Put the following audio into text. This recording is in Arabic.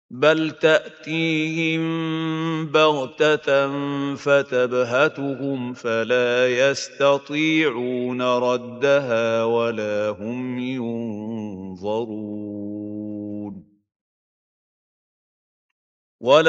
بل تأتيهم بغتة فتبهتهم فلا يستطيعون ردها ولا هم ينظرون